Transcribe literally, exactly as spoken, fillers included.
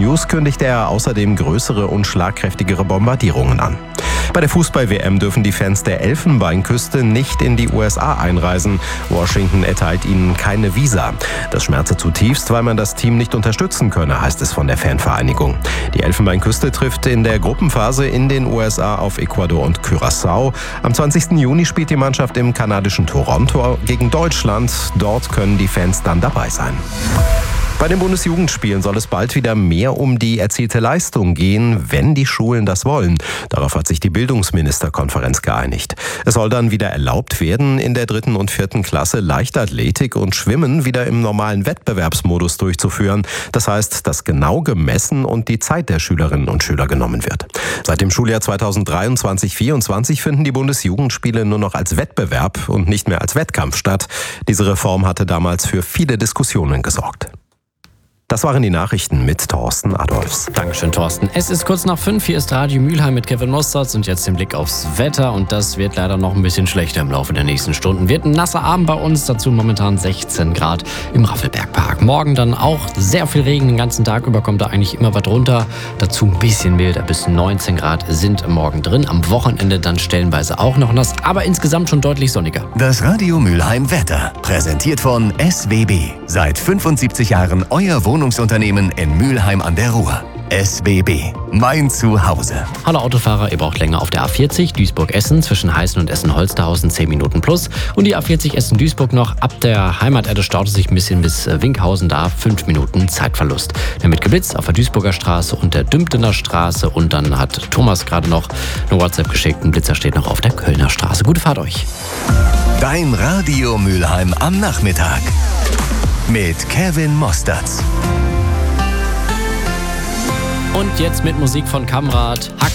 News kündigte er außerdem größere und schlagkräftigere Bombardierungen an. Bei der Fußball-W M dürfen die Fans der Elfenbeinküste nicht in die U S A einreisen. Washington erteilt ihnen keine Visa. Das schmerze zutiefst, weil man das Team nicht unterstützen könne, heißt es von der Fanvereinigung. Die Elfenbeinküste trifft in der Gruppenphase in den U S A auf Ecuador und Curaçao. Am zwanzigsten Juni spielt die Mannschaft im kanadischen Toronto gegen Deutschland. Dort können die Fans dann dabei sein. Bei den Bundesjugendspielen soll es bald wieder mehr um die erzielte Leistung gehen, wenn die Schulen das wollen. Darauf hat sich die Bildungsministerkonferenz geeinigt. Es soll dann wieder erlaubt werden, in der dritten und vierten Klasse Leichtathletik und Schwimmen wieder im normalen Wettbewerbsmodus durchzuführen. Das heißt, dass genau gemessen und die Zeit der Schülerinnen und Schüler genommen wird. Seit dem Schuljahr zweitausenddreiundzwanzig vierundzwanzig finden die Bundesjugendspiele nur noch als Wettbewerb und nicht mehr als Wettkampf statt. Diese Reform hatte damals für viele Diskussionen gesorgt. Das waren die Nachrichten mit Thorsten Adolfs. Dankeschön, Thorsten. Es ist kurz nach fünf. Hier ist Radio Mülheim mit Kevin Mostert und jetzt den Blick aufs Wetter. Und das wird leider noch ein bisschen schlechter im Laufe der nächsten Stunden. Wird ein nasser Abend bei uns, dazu momentan sechzehn Grad im Raffelbergpark. Morgen dann auch sehr viel Regen, den ganzen Tag über kommt da eigentlich immer was runter. Dazu ein bisschen milder, bis neunzehn Grad sind morgen drin. Am Wochenende dann stellenweise auch noch nass, aber insgesamt schon deutlich sonniger. Das Radio Mülheim Wetter, präsentiert von S W B. Seit fünfundsiebzig Jahren euer Wohnungsunternehmen in Mülheim an der Ruhr. S W B, mein Zuhause. Hallo Autofahrer, ihr braucht länger auf der A vierzig Duisburg-Essen zwischen Heißen und Essen-Holsterhausen zehn Minuten plus. Und die A vierzig Essen-Duisburg noch ab der Heimaterde staut es sich ein bisschen bis Winkhausen, da fünf Minuten Zeitverlust. Dann wird geblitzt auf der Duisburger Straße und der Dümptener Straße und dann hat Thomas gerade noch eine WhatsApp geschickt, ein Blitzer steht noch auf der Kölner Straße. Gute Fahrt euch. Dein Radio Mülheim am Nachmittag mit Kevin Mostert. Und jetzt mit Musik von Kamrat, Hack